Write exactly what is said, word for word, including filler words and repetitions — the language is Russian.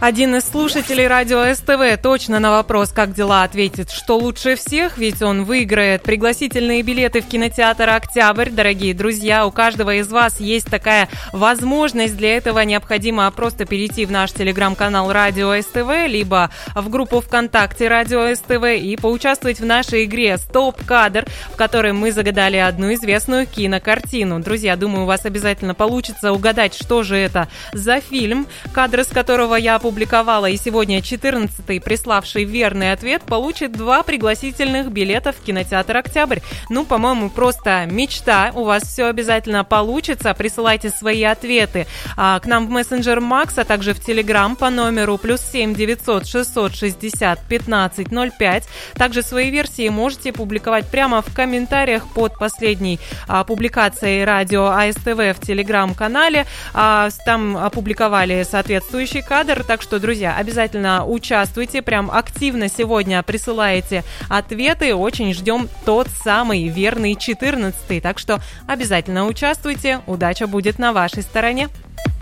Один из слушателей радио СТВ точно на вопрос «Как дела?» ответит, что лучше всех, ведь он выиграет пригласительные билеты в кинотеатр «Октябрь». Дорогие друзья, у каждого из вас есть такая возможность. Для этого необходимо просто перейти в наш телеграм-канал «Радио СТВ», либо в группу ВКонтакте «Радио СТВ» и поучаствовать в нашей игре «Стоп-кадр», в которой мы загадали одну известную кинокартину. Друзья, думаю, у вас обязательно получится угадать, что же это за фильм, кадры с которого я опубликовала. Опубликовала, и сегодня четырнадцатый, приславший верный ответ, получит два пригласительных билета в кинотеатр «Октябрь». Ну, по-моему, просто мечта. У вас все обязательно получится. Присылайте свои ответы а, к нам в мессенджер Макс, а также в Телеграм по номеру плюс семь девятьсот шестьсот шестьдесят пятнадцать ноль пять. Также свои версии можете публиковать прямо в комментариях под последней а, публикацией радио АСТВ в Телеграм-канале. А, там опубликовали соответствующий кадр. Так что, друзья, обязательно участвуйте, прям активно сегодня присылаете ответы, очень ждем тот самый верный четырнадцатый, так что обязательно участвуйте, удача будет на вашей стороне.